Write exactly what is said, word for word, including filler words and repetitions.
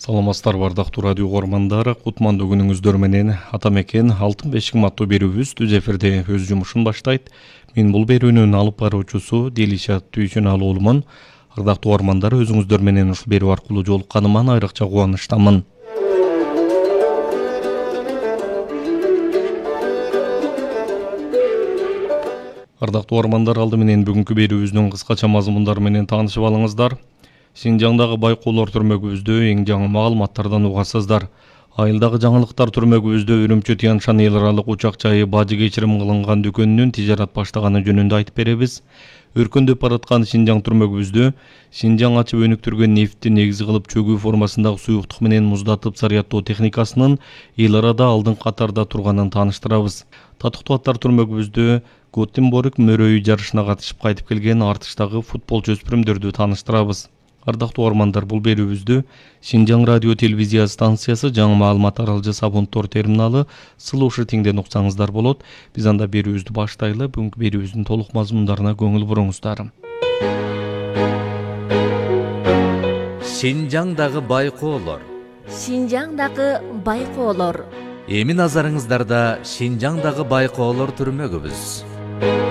Саламатсыздар бардактуу радио угармандары, кутмандуу күнүңүздөр менен. Атамекен Алтын бешик аттуу берүүбүз түз эфирде өз жумушун баштайт. Мен бул берүүнүн алып баруучусу Делишат Түйшүналуулумун. Ардактуу угармандар, өзүңүздөр менен ушул берүү аркылуу жолукканыма айрыкча кубанычтамын. Ардактуу угармандар, алды менен бүгүнкү берүүбүздүн кыскача мазмундары менен таанышып алыңыздар. Шинжаңдагы байкоолор түрмөгүбүздө эң жаңы маалыматтардан угасыздар. Айылдагы жаңылыктар түрмөгүбүздө Үрүмчү Тянь-Шань эл аралык учак жайы бажы кечирим кылынган дүкөнүнүн тижарат баштаганы жөнүндө айтып беребиз. Өркөндөп бараткан Шинжаң түрмөгүбүздө Шинжаң ачып өнүктүргөн нефтти негиз кылып чөгүү формасындагы суюктук менен муздатып зарядтоо техникасынын эл арада алдын катарда турганын тааныштырабыз. Татыктуу аттар түрмөгүбүздө Готенборг мөрөйү жарышына катышып кайтып келген артыштагы футболчу өспүрүмдөрдү тааныштырабыз. Ардактуу угармандар, бул берүүбүздү Шинжаң радио телевизия станциясы жаңы маалымат аралжы Сабунтор терминалы Слушай теңден уксаңыздар болот. Биз анда берүүбүздү баштайлы. Бүгүнкү берүүбүздүн толук мазмундарына көңүл буруңуздар. Шинжаңдагы байкоолор. Шинжаңдагы байкоолор. Эми назарыңыздарда Шинжаңдагы байкоолор түрмөгүбүз.